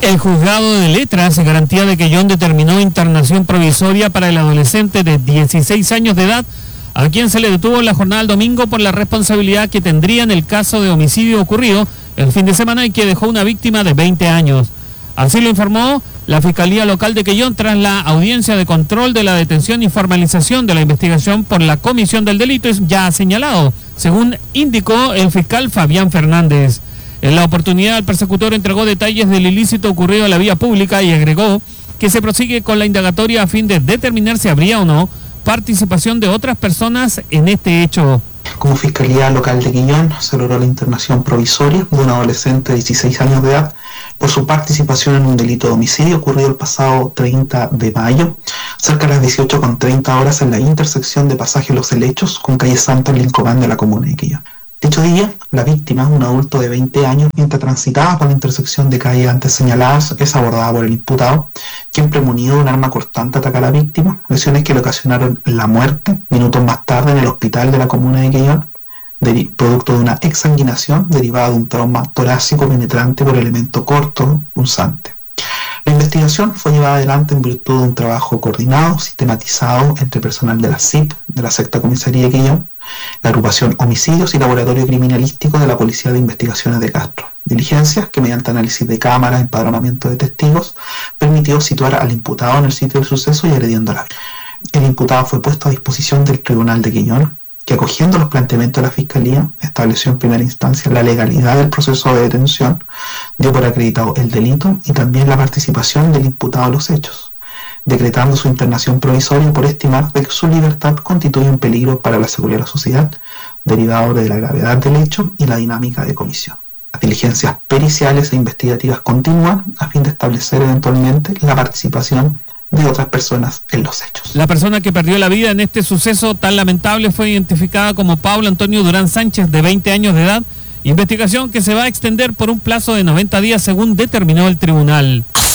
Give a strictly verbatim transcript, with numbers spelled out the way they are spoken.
El juzgado de letras, garantía de Quellón, determinó internación provisoria para el adolescente de dieciséis años de edad, a quien se le detuvo en la jornada del domingo por la responsabilidad que tendría en el caso de homicidio ocurrido el fin de semana y que dejó una víctima de veinte años. Así lo informó la Fiscalía Local de Quellón tras la audiencia de control de la detención y formalización de la investigación por la comisión del delito ya señalado, según indicó el fiscal Fabián Fernández. En la oportunidad, el persecutor entregó detalles del ilícito ocurrido en la vía pública y agregó que se prosigue con la indagatoria a fin de determinar si habría o no participación de otras personas en este hecho. Como Fiscalía Local de Quellón se logró la internación provisoria de un adolescente de dieciséis años de edad por su participación en un delito de homicidio ocurrido el pasado treinta de mayo, cerca de las dieciocho con treinta horas en la intersección de Pasaje Los Helechos con calle Santa en Lincomán de la comuna de Quellón. Dicho día, la víctima, un adulto de veinte años, mientras transitaba por la intersección de calles antes señaladas, es abordada por el imputado, quien premunido de un arma cortante ataca a la víctima, lesiones que le ocasionaron la muerte minutos más tarde en el hospital de la comuna de Quellón, de, producto de una exsanguinación derivada de un trauma torácico penetrante por elemento corto punzante. La investigación fue llevada adelante en virtud de un trabajo coordinado, sistematizado entre personal de la S I P, de la Sexta Comisaría de Quellón, la agrupación Homicidios y Laboratorio Criminalístico de la Policía de Investigaciones de Castro. Diligencias que mediante análisis de cámaras, empadronamiento de testigos, permitió situar al imputado en el sitio del suceso y agrediendo a la víctima. El imputado fue puesto a disposición del Tribunal de Quellón, que acogiendo los planteamientos de la Fiscalía, estableció en primera instancia la legalidad del proceso de detención, dio por acreditado el delito y también la participación del imputado en los hechos, decretando su internación provisoria por estimar de que su libertad constituye un peligro para la seguridad de la sociedad, derivado de la gravedad del hecho y la dinámica de comisión. Las diligencias periciales e investigativas continúan a fin de establecer eventualmente la participación de otras personas en los hechos. La persona que perdió la vida en este suceso tan lamentable fue identificada como Pablo Antonio Durán Sánchez, de veinte años de edad, investigación que se va a extender por un plazo de noventa días según determinó el tribunal.